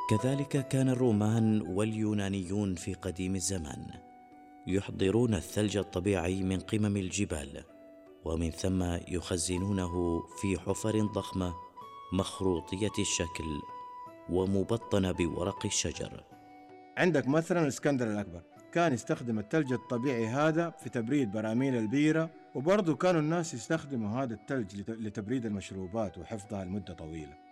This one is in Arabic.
كذلك كان الرومان واليونانيون في قديم الزمان يحضرون الثلج الطبيعي من قمم الجبال، ومن ثم يخزنونه في حفر ضخمة مخروطية الشكل ومبطنة بورق الشجر. عندك مثلا الإسكندر الأكبر كان يستخدم الثلج الطبيعي هذا في تبريد براميل البيرة، وبرضه كانوا الناس يستخدموا هذا الثلج لتبريد المشروبات وحفظها لمدة طويلة.